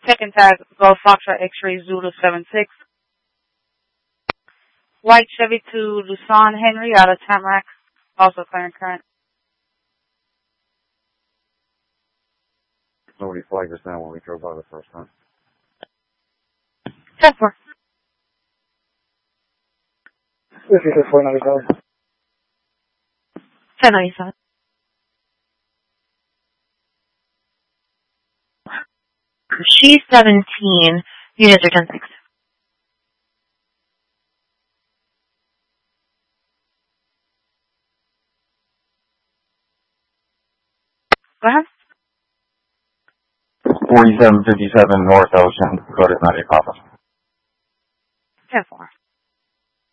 Second tag, Golf Foxtrot X-Ray Zulu 76. White Chevy to Lusan Henry out of Tamarack, also clearing current. Nobody flagged us down when we drove by the first time. 10-4. 495. 1095. She's 17. Units are 10-6. Go ahead. 4757 North Ocean, Dakota 90 Papa. 10-4.